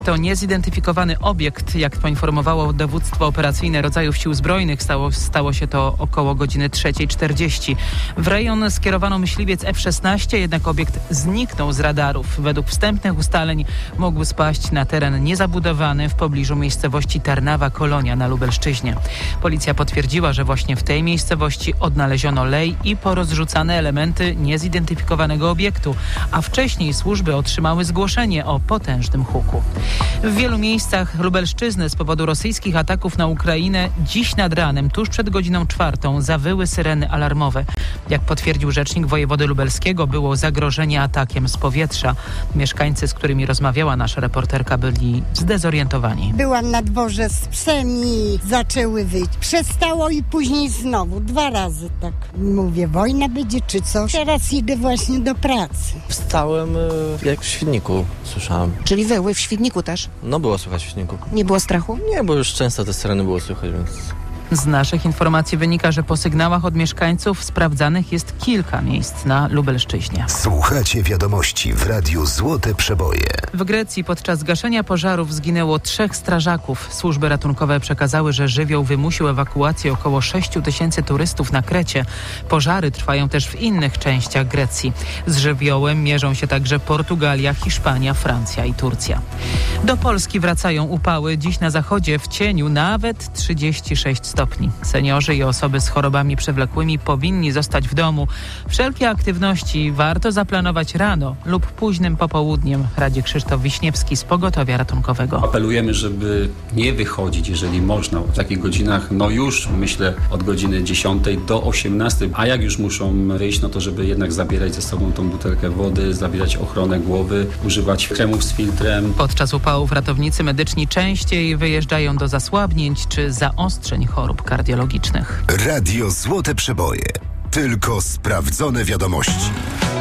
To niezidentyfikowany obiekt, jak poinformowało dowództwo operacyjne rodzajów sił zbrojnych. Stało się to około godziny 3:40. W rejon skierowano myśliwiec F-16, jednak obiekt zniknął z radarów. Według wstępnych ustaleń mógł spaść na teren niezabudowany w pobliżu miejscowości Tarnawa Kolonia na Lubelszczyźnie. Policja potwierdziła, że właśnie w tej miejscowości odnaleziono lej i porozrzucane elementy niezidentyfikowanego obiektu, a wcześniej służby otrzymały zgłoszenie o potężnym huku. W wielu miejscach Lubelszczyzny z powodu rosyjskich ataków na Ukrainę dziś nad ranem, tuż przed godziną 4, zawyły syreny alarmowe. Jak potwierdził rzecznik wojewody lubelskiego, było zagrożenie atakiem z powietrza. Mieszkańcy, z którymi rozmawiała nasza reporterka, byli zdezorientowani. Byłam na dworze z psem i zaczęły wyć. Przestało i później znowu, 2 razy tak. Mówię, wojna będzie czy coś? Teraz idę właśnie do pracy. Wstałem jak w Świdniku, słyszałem. Czyli wyły w Świdniku też? No było słychać w Świdniku. Nie było strachu? Nie, bo już często te syreny było słychać, więc... Z naszych informacji wynika, że po sygnałach od mieszkańców sprawdzanych jest kilka miejsc na Lubelszczyźnie. Słuchacie wiadomości w Radiu Złote Przeboje. W Grecji podczas gaszenia pożarów zginęło 3 strażaków. Służby ratunkowe przekazały, że żywioł wymusił ewakuację około 6 000 turystów na Krecie. Pożary trwają też w innych częściach Grecji. Z żywiołem mierzą się także Portugalia, Hiszpania, Francja i Turcja. Do Polski wracają upały. Dziś na zachodzie w cieniu nawet 36 stopni. Seniorzy i osoby z chorobami przewlekłymi powinni zostać w domu. Wszelkie aktywności warto zaplanować rano lub późnym popołudniem, radzi Krzysztof Wiśniewski z Pogotowia Ratunkowego. Apelujemy, żeby nie wychodzić, jeżeli można, w takich godzinach, już myślę od godziny 10 do 18, a jak już muszą wyjść, to żeby jednak zabierać ze sobą tą butelkę wody, zabierać ochronę głowy, używać kremów z filtrem. Podczas upałów ratownicy medyczni częściej wyjeżdżają do zasłabnięć czy zaostrzeń chorób kardiologicznych. Radio Złote Przeboje. Tylko sprawdzone wiadomości.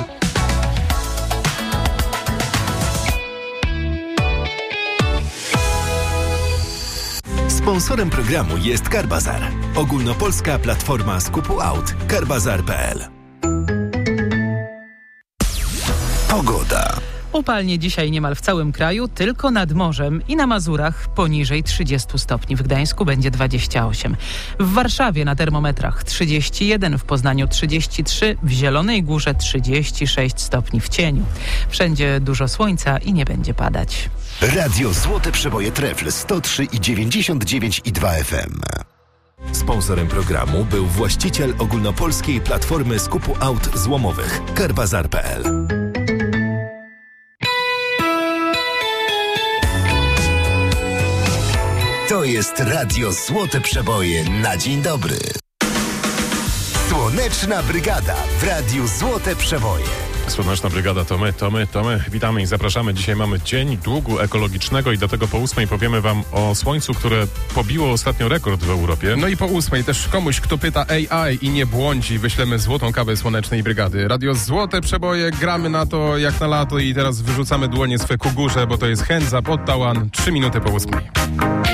Sponsorem programu jest Carbazar. Ogólnopolska platforma skupu aut. Carbazar.pl. Pogoda. Upalnie dzisiaj niemal w całym kraju, tylko nad morzem i na Mazurach poniżej 30 stopni. W Gdańsku będzie 28. W Warszawie na termometrach 31, w Poznaniu 33, w Zielonej Górze 36 stopni w cieniu. Wszędzie dużo słońca i nie będzie padać. Radio Złote Przeboje Trefl 103,99,2 FM. Sponsorem programu był właściciel ogólnopolskiej platformy skupu aut złomowych Carbazar.pl. To jest Radio Złote Przeboje na dzień dobry. Słoneczna Brygada w Radiu Złote Przeboje. Słoneczna Brygada to my. Witamy i zapraszamy. Dzisiaj mamy Dzień Długu Ekologicznego i do tego po 8 powiemy wam o słońcu, które pobiło ostatnio rekord w Europie. No i po 8 też komuś, kto pyta AI i nie błądzi, wyślemy złotą kawę Słonecznej Brygady. Radio Złote Przeboje, gramy na to jak na lato i teraz wyrzucamy dłonie swe ku górze, bo to jest Hands Up od Tawan, 3 minuty po 8.